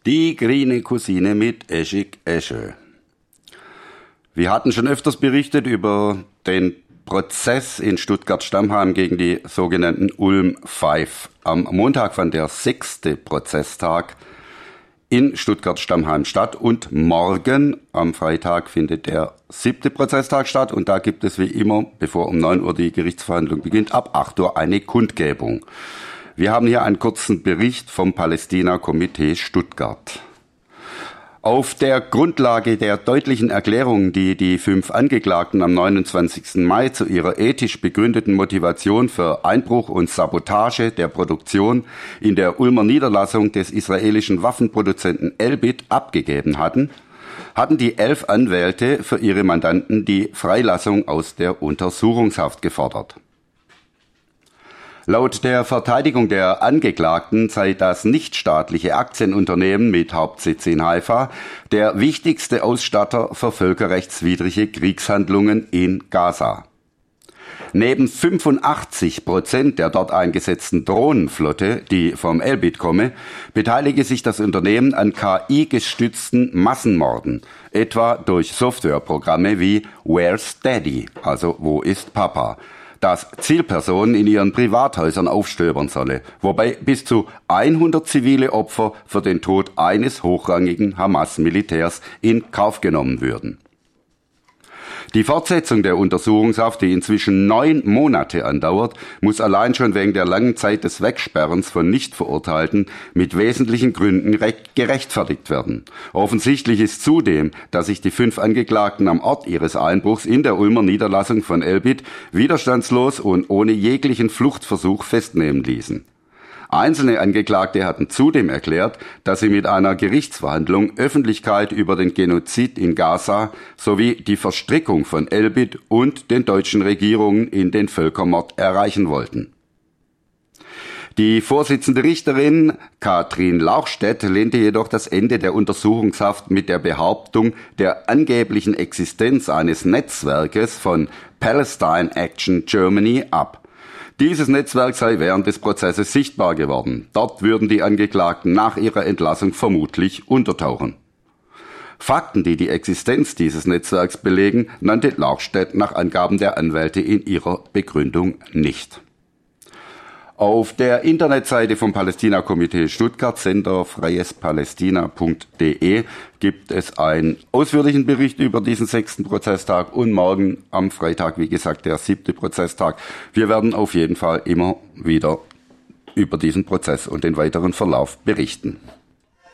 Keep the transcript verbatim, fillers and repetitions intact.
Die grüne Cousine mit Eschig Eschö. Wir hatten schon öfters berichtet über den Prozess in Stuttgart-Stammheim gegen die sogenannten Ulm Five. Am Montag fand der sechste Prozesstag in Stuttgart-Stammheim statt und morgen, am Freitag, findet der siebte Prozesstag statt und da gibt es wie immer, bevor um neun Uhr die Gerichtsverhandlung beginnt, ab acht Uhr eine Kundgebung. Wir haben hier einen kurzen Bericht vom Palästina-Komitee Stuttgart. Auf der Grundlage der deutlichen Erklärungen, die die fünf Angeklagten am neunundzwanzigsten Mai zu ihrer ethisch begründeten Motivation für Einbruch und Sabotage der Produktion in der Ulmer Niederlassung des israelischen Waffenproduzenten Elbit abgegeben hatten, hatten die elf Anwälte für ihre Mandanten die Freilassung aus der Untersuchungshaft gefordert. Laut der Verteidigung der Angeklagten sei das nichtstaatliche Aktienunternehmen mit Hauptsitz in Haifa der wichtigste Ausstatter für völkerrechtswidrige Kriegshandlungen in Gaza. Neben fünfundachtzig Prozent der dort eingesetzten Drohnenflotte, die vom Elbit komme, beteilige sich das Unternehmen an K I-gestützten Massenmorden, etwa durch Softwareprogramme wie Where's Daddy, also Wo ist Papa, das Zielpersonen in ihren Privathäusern aufstöbern solle, wobei bis zu hundert zivile Opfer für den Tod eines hochrangigen Hamas-Militärs in Kauf genommen würden. Die Fortsetzung der Untersuchungshaft, die inzwischen neun Monate andauert, muss allein schon wegen der langen Zeit des Wegsperrens von Nichtverurteilten mit wesentlichen Gründen gerechtfertigt werden. Offensichtlich ist zudem, dass sich die fünf Angeklagten am Ort ihres Einbruchs in der Ulmer Niederlassung von Elbit widerstandslos und ohne jeglichen Fluchtversuch festnehmen ließen. Einzelne Angeklagte hatten zudem erklärt, dass sie mit einer Gerichtsverhandlung Öffentlichkeit über den Genozid in Gaza sowie die Verstrickung von Elbit und den deutschen Regierungen in den Völkermord erreichen wollten. Die Vorsitzende Richterin Katrin Lauchstädt lehnte jedoch das Ende der Untersuchungshaft mit der Behauptung der angeblichen Existenz eines Netzwerkes von Palestine Action Germany ab. Dieses Netzwerk sei während des Prozesses sichtbar geworden. Dort würden die Angeklagten nach ihrer Entlassung vermutlich untertauchen. Fakten, die die Existenz dieses Netzwerks belegen, nannte Lauchstädt nach Angaben der Anwälte in ihrer Begründung nicht. Auf der Internetseite vom Palästina-Komitee Stuttgart, Sender freiespalästina punkt de, gibt es einen ausführlichen Bericht über diesen sechsten Prozesstag und morgen am Freitag, wie gesagt, der siebte Prozesstag. Wir werden auf jeden Fall immer wieder über diesen Prozess und den weiteren Verlauf berichten.